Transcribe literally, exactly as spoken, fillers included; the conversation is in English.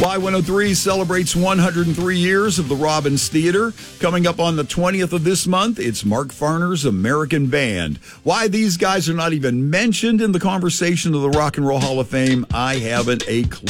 Y one oh three celebrates one hundred three years of the Robbins Theater. Coming up on the twentieth of this month, it's Mark Farner's American Band. Why these guys are not even mentioned in the conversation of the Rock and Roll Hall of Fame, I haven't a clue.